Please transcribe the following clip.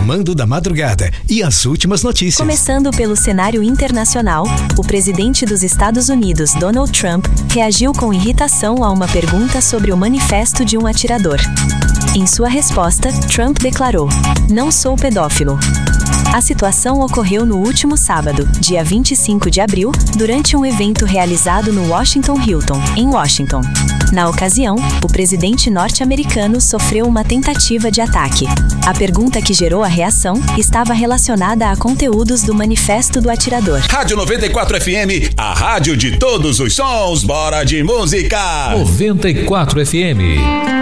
comando da madrugada e as últimas notícias. Começando pelo cenário internacional, o presidente dos Estados Unidos, Donald Trump, reagiu com irritação a uma pergunta sobre o manifesto de um atirador. Em sua resposta, Trump declarou: "Não sou pedófilo." A situação ocorreu no último sábado, dia 25 de abril, durante um evento realizado no Washington Hilton, em Washington. Na ocasião, o presidente norte-americano sofreu uma tentativa de ataque. A pergunta que gerou a reação estava relacionada a conteúdos do manifesto do atirador. Rádio 94 FM, a rádio de todos os sons. Bora de música! 94 FM.